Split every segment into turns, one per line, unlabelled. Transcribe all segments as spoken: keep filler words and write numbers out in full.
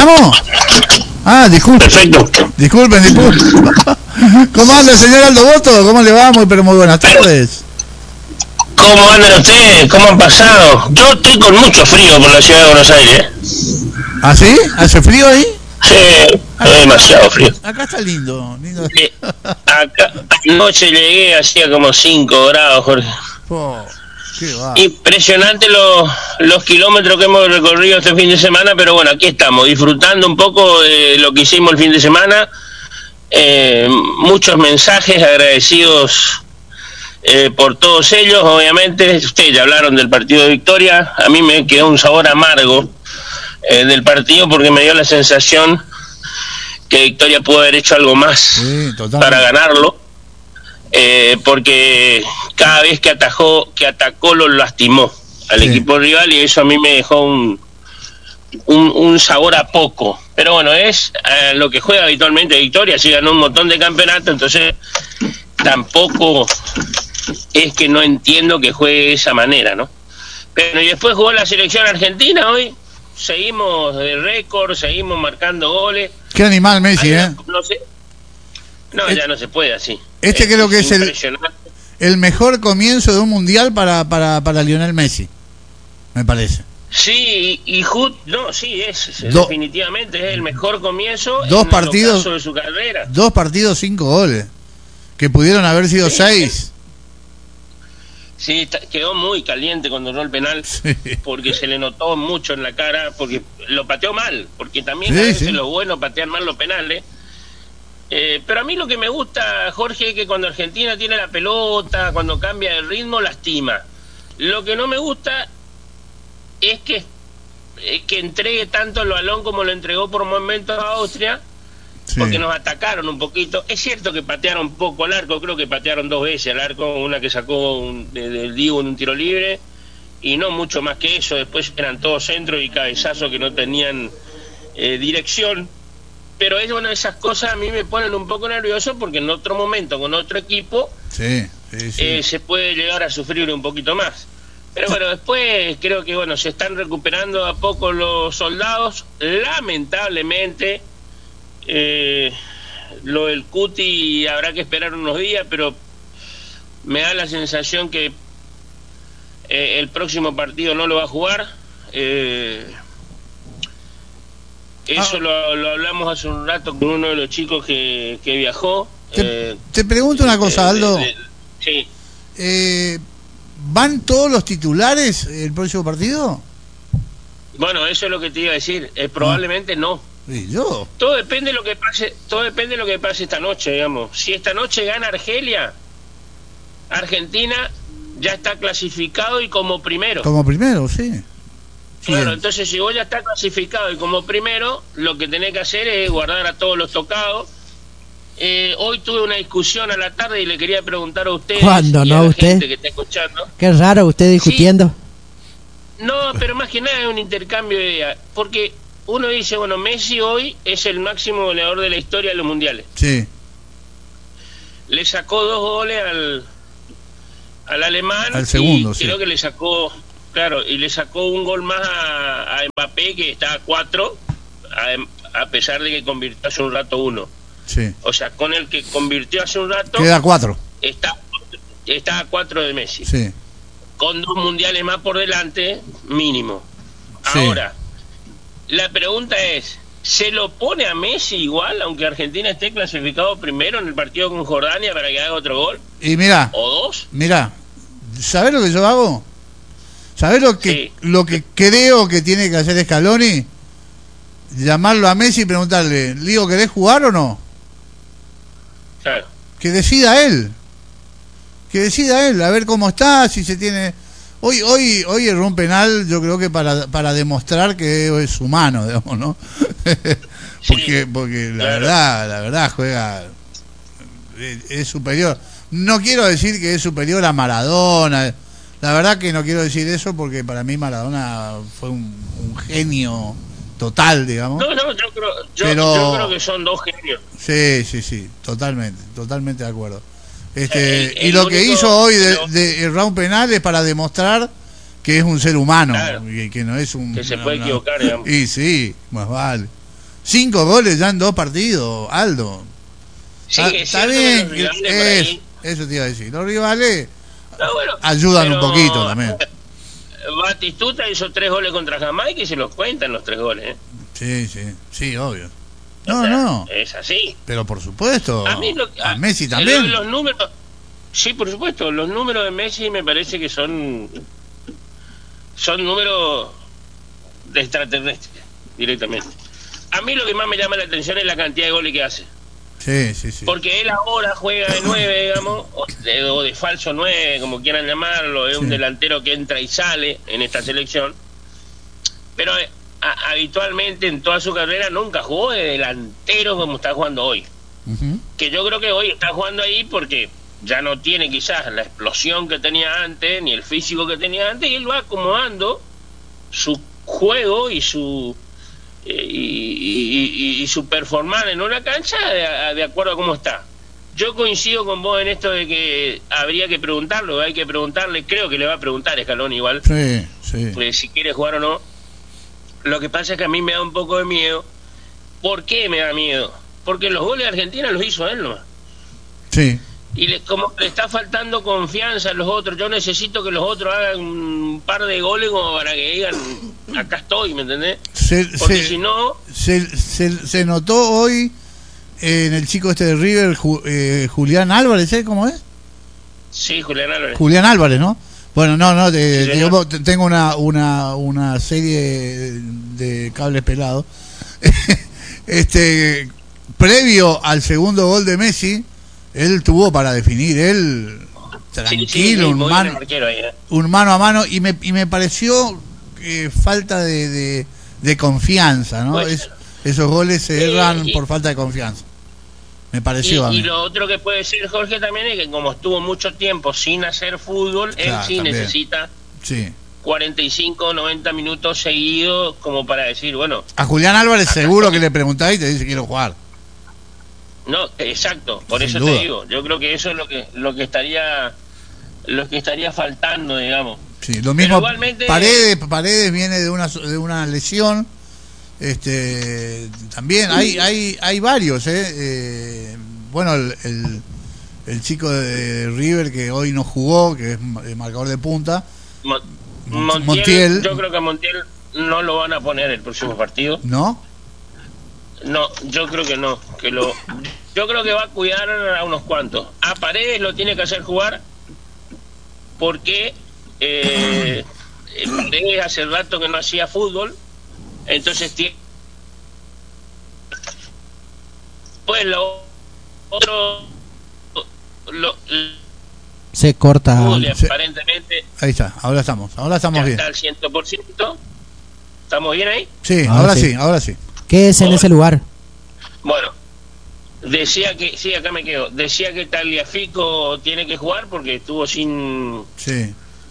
estamos? Ah, disculpen.
Perfecto.
Disculpen, disculpen. ¿Cómo anda el señor Aldo Boto? ¿Cómo le va? Muy, pero muy buenas tardes.
¿Cómo andan ustedes? ¿Cómo han pasado? Yo estoy con mucho frío por la ciudad de Buenos Aires.
¿Ah, sí? ¿Hace frío ahí?
Sí, es demasiado frío.
Acá está lindo. lindo.
Sí, acá anoche llegué, hacía como cinco grados, Jorge.
Oh, qué va.
Impresionante los, los kilómetros que hemos recorrido este fin de semana, pero bueno, aquí estamos, disfrutando un poco de lo que hicimos el fin de semana. Eh, muchos mensajes agradecidos eh, por todos ellos, obviamente. Ustedes ya hablaron del partido de Victoria. A mí me quedó un sabor amargo eh, del partido porque me dio la sensación que Victoria pudo haber hecho algo más sí, para ganarlo, eh, porque cada vez que atajó, que atacó lo lastimó al sí. equipo rival, y eso a mí me dejó un un, un sabor a poco. Pero bueno, es eh, lo que juega habitualmente Victoria. Sí, ganó un montón de campeonatos, entonces tampoco es que no entiendo que juegue de esa manera, ¿no? Pero y después jugó la selección argentina hoy. Seguimos de récord, seguimos marcando goles.
Qué animal Messi,
Ay,
¿eh?
No, no sé. No,
es,
ya no se puede así.
Este
es,
creo que
es
es el, el mejor comienzo de un mundial para, para, para Lionel Messi, me parece.
Sí, y, y Hood, no, sí, es, es
Do,
definitivamente es el mejor comienzo
dos
en
partidos,
el ocaso de su carrera.
Dos partidos, cinco goles, que pudieron haber sido sí, seis.
Sí, está, quedó muy caliente cuando erró el penal, sí. porque se le notó mucho en la cara, porque lo pateó mal, porque también sí, a veces sí. los buenos patean mal los penales. Eh, pero a mí lo que me gusta, Jorge, es que cuando Argentina tiene la pelota, cuando cambia el ritmo, lastima. Lo que no me gusta es que, es que entregue tanto el balón como lo entregó por momentos a Austria, sí. porque nos atacaron un poquito. Es cierto que patearon poco al arco, creo que patearon dos veces al arco, una que sacó un, de, del Diego en un tiro libre, y no mucho más que eso. Después eran todos centros y cabezazos que no tenían eh, dirección. Pero es una de esas cosas, a mí me ponen un poco nervioso, porque en otro momento, con otro equipo,
sí, sí, sí.
Eh, se puede llegar a sufrir un poquito más. Pero bueno, después creo que bueno se están recuperando a poco los soldados. Lamentablemente, eh, lo del Cuti habrá que esperar unos días, pero me da la sensación que eh, el próximo partido no lo va a jugar. Eh, eso ah. lo, lo hablamos hace un rato con uno de los chicos que, que viajó.
Te,
eh,
te pregunto una cosa, Aldo.
De, de, de, sí.
Eh, ¿Van todos los titulares el próximo partido?
Bueno, eso es lo que te iba a decir. Eh, probablemente ah. no.
¿Y yo?
Todo depende de lo que pase. Todo depende de lo que pase esta noche, digamos. Si esta noche gana Argelia, Argentina ya está clasificado y como primero.
Como primero, sí.
Claro,
Bien.
entonces si vos ya estás clasificado y como primero, lo que tenés que hacer es guardar a todos los tocados. Eh, hoy tuve una discusión a la tarde y le quería preguntar a ustedes.
¿Cuándo,
y
no
a la
usted?
gente que está escuchando.
Qué raro usted discutiendo.
Sí. No, pero más que nada es un intercambio de ideas. Porque uno dice, bueno, Messi hoy es el máximo goleador de la historia de los mundiales.
Sí.
Le sacó dos goles al, al alemán.
Al segundo,
y
sí.
Creo que le sacó, claro, y le sacó un gol más a, a Mbappé, que está a cuatro, a, a pesar de que convirtió hace un rato uno.
Sí.
O sea, con el que convirtió hace un rato
queda cuatro.
Está, está a cuatro de Messi.
Sí.
Con dos mundiales más por delante, mínimo.
Sí.
Ahora, la pregunta es, ¿se lo pone a Messi igual, aunque Argentina esté clasificado primero en el partido con Jordania para que haga otro gol?
Y mira,
¿o dos?
Mira, ¿sabés lo que yo hago? ¿Sabés lo que, sí. lo que creo que tiene que hacer Scaloni? Llamarlo a Messi y preguntarle, Lío, ¿querés jugar o no?
Claro.
Que decida él. Que decida él, a ver cómo está, si se tiene... Hoy hoy hoy erró un penal, yo creo que para para demostrar que es humano, digamos, ¿no? porque
sí,
porque la
claro.
verdad, la verdad juega... Es, es superior. No quiero decir que es superior a Maradona. La verdad que no quiero decir eso porque para mí Maradona fue un, un genio total, digamos.
No, no, yo creo, yo,
Pero,
yo creo que son dos genios.
Sí, sí, sí, totalmente, totalmente de acuerdo. Este,
el, el
y lo
único,
que hizo hoy de,
lo...
de errar un penal es para demostrar que es un ser humano,
claro,
que, que no es un...
que se
no,
puede
no,
equivocar, digamos.
Y sí, más vale. Cinco goles ya en dos partidos, Aldo.
Sí,
está,
es
está
bien,
bien, es, eso te iba a decir. Los rivales
no, bueno,
ayudan
pero,
un poquito también.
Batistuta hizo tres goles contra Jamaica y se los cuentan los tres goles, ¿eh?
Sí, sí, sí, obvio. No,
o sea,
no.
Es así.
Pero por supuesto.
A, mí lo,
a,
a
Messi también.
Los números, sí, por supuesto. Los números de Messi me parece que son son números de extraterrestres directamente. A mí lo que más me llama la atención es la cantidad de goles que hace.
Sí, sí, sí.
Porque él ahora juega de nueve, digamos, o de, o de falso nueve, como quieran llamarlo. Es sí. un delantero que entra y sale en esta selección. Pero a, habitualmente en toda su carrera nunca jugó de delantero como está jugando hoy. Uh-huh. Que yo creo que hoy está jugando ahí porque ya no tiene quizás la explosión que tenía antes, ni el físico que tenía antes, y él va acomodando su juego y su y, y, y, y su performance en una cancha de, de acuerdo a cómo está. Yo coincido con vos en esto de que habría que preguntarlo, hay que preguntarle, creo que le va a preguntar Scaloni igual,
sí, sí.
Pues, si quiere jugar o no. Lo que pasa es que a mí me da un poco de miedo. ¿Por qué me da miedo? Porque los goles de Argentina los hizo él nomás.
Sí.
Y le, como le está faltando confianza a los otros, yo necesito que los otros hagan un par de goles como para que digan, acá estoy, ¿me entendés?
Se,
Porque
se,
si no...
Se, se, se notó hoy en el chico este de River, Ju, eh, Julián Álvarez, ¿eh? ¿Cómo es?
Sí, Julián Álvarez.
Julián Álvarez, ¿no? Bueno, no, no, te,
sí,
digo, tengo una, una, una serie de cables pelados. este, previo al segundo gol de Messi, él tuvo para definir, él tranquilo, sí, sí, un, mano, ahí, ¿eh? un mano a mano, y me, y me pareció eh, falta de, de, de confianza, ¿no? Pues, es, esos goles se eh, erran y, por falta de confianza. Me pareció
y,
a mí.
Y lo otro que puede ser, Jorge, también es que como estuvo mucho tiempo sin hacer fútbol, claro, él sí también necesita sí. cuarenta y cinco, noventa minutos seguidos como para decir, bueno...
A Julián Álvarez seguro que le preguntáis y te dice quiero jugar.
No, exacto, por
sin
eso
duda.
te digo, yo creo que eso es lo que lo que estaría lo que estaría faltando, digamos.
Sí, lo mismo. Igualmente, Paredes, Paredes viene de una de una lesión. Este también hay hay hay varios eh, eh bueno el, el el chico de River que hoy no jugó, que es marcador de punta,
Mon Montiel, Montiel, yo creo que a Montiel no lo van a poner el próximo partido.
¿No?
No, yo creo que no, que lo yo creo que va a cuidar a unos cuantos. A Paredes lo tiene que hacer jugar porque eh, Paredes hace rato que no hacía fútbol. Entonces tiene pues lo otro lo,
se corta
se, aparentemente
ahí está, ahora estamos ahora estamos bien,
está al cien por ciento. ¿Estamos bien ahí?
Sí, ahora, ahora sí. sí, ahora sí.
¿Qué es en ese lugar?
Bueno, decía que sí, acá me quedo. Decía que Tagliafico tiene que jugar porque estuvo sin
sí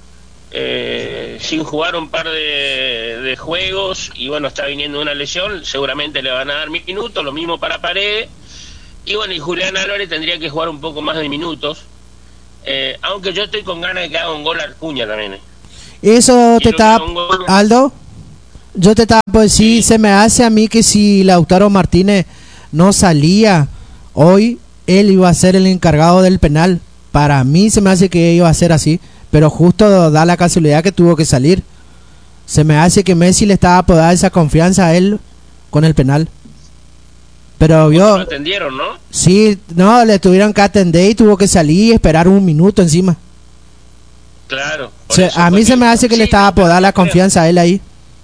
Eh, sin jugar un par de, de juegos y bueno, está viniendo una lesión, seguramente le van a dar minutos, lo mismo para Paredes, y bueno, y Julián Álvarez tendría que jugar un poco más de minutos, eh, aunque yo estoy con ganas de que haga un gol Acuña también. eh.
Eso te está, Aldo, yo te estaba pues sí, se me hace a mí que si Lautaro Martínez no salía hoy, él iba a ser el encargado del penal. Para mí se me hace que iba a ser así, pero justo da la casualidad que tuvo que salir. Se me hace que Messi le estaba por dar esa confianza a él con el penal. Pero vio...
Lo atendieron, ¿no?
Sí, no, le tuvieron que atender y tuvo que salir y esperar un minuto encima.
Claro.
Se, a mí se me hace que sí, le estaba por dar la confianza a él ahí.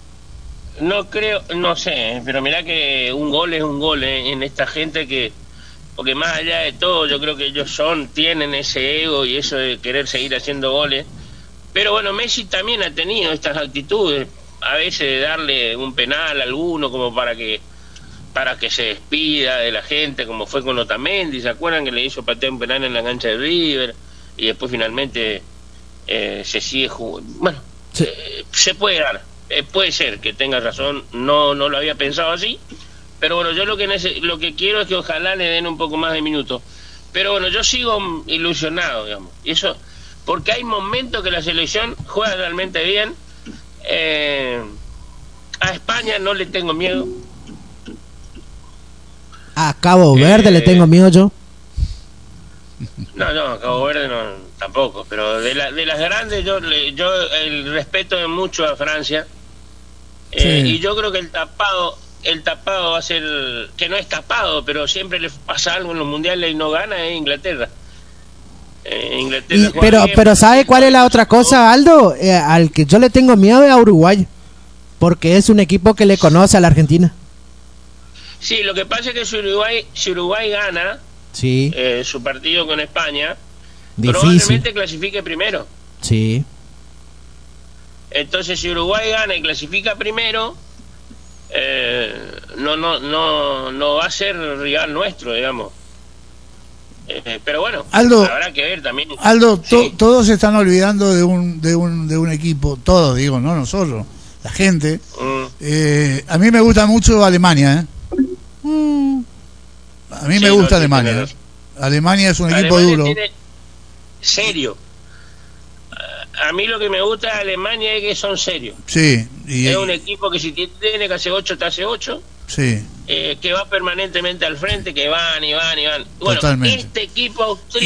No creo, no sé, pero mirá que un gol es un gol eh, en esta gente que... Porque más allá de todo, yo creo que ellos son, tienen ese ego y eso de querer seguir haciendo goles. Pero bueno, Messi también ha tenido estas actitudes, a veces de darle un penal a alguno como para que para que se despida de la gente, como fue con Otamendi, ¿se acuerdan que le hizo patear un penal en la cancha de River? Y después finalmente eh, se sigue jugando. Bueno, sí. eh, se puede dar, eh, puede ser que tenga razón, no, no lo había pensado así. Pero bueno, yo lo que lo que quiero es que ojalá le den un poco más de minutos. Pero bueno, yo sigo ilusionado, digamos. Y eso, porque hay momentos que la selección juega realmente bien. Eh, a España no le tengo miedo.
A Cabo Verde
eh,
le tengo miedo yo.
No, no, Cabo Verde no, tampoco, pero de, la, de las grandes yo, le- yo el respeto mucho a Francia, eh,
Sí.
y yo creo que el tapado, el tapado va a ser, que no es tapado, pero siempre le pasa algo en los mundiales y no gana, es Inglaterra. Eh, Inglaterra
Y,
juega
pero,
bien,
pero ¿sabe cuál es la otra cosa, Aldo? Eh, al que yo le tengo miedo es a Uruguay. Porque es un equipo que le conoce a la Argentina.
Sí, lo que pasa es que si Uruguay, si Uruguay gana
Sí,
eh, su partido con España,
difícil.
probablemente clasifique primero.
Sí.
Entonces, si Uruguay gana y clasifica primero, eh, no, no, no, no va a ser rival nuestro, digamos. Eh, pero bueno,
Aldo,
habrá que ver también.
Aldo, to-
Sí.
todos se están olvidando de un, de un, de un equipo, todos digo, no nosotros, la gente.
Mm.
Eh, a mí me gusta mucho Alemania, ¿eh? A mí
Sí,
me
no,
gusta
sí,
Alemania.
tenés
¿eh? Alemania es un equipo
Alemania
duro.
tiene- serio. A- A mí lo que me gusta de Alemania es que son serios.
Sí, y,
Es un equipo que si tiene que hacer ocho, te hace ocho.
sí.
Eh, que va permanentemente al frente, que van y van y van. Bueno,
Totalmente.
este equipo austríaco